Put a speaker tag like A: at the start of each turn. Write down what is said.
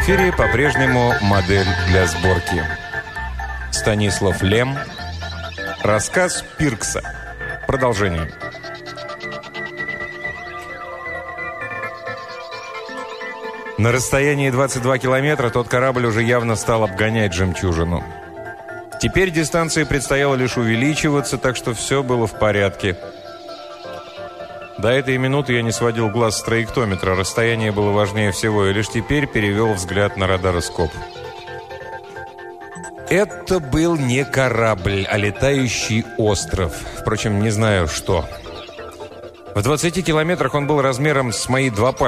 A: эфире по-прежнему модель для сборки. Станислав Лем. Рассказ Пиркса. Продолжение. На расстоянии 22 километра тот корабль уже явно стал обгонять «Жемчужину». Теперь дистанции предстояло лишь увеличиваться, так что все было в порядке. До этой минуты я не сводил глаз с траектометра, расстояние было важнее всего, и лишь теперь перевел взгляд на радароскоп. Это был не корабль, а летающий остров. Впрочем, не знаю что. В 20 километрах он был размером с мои два пальца.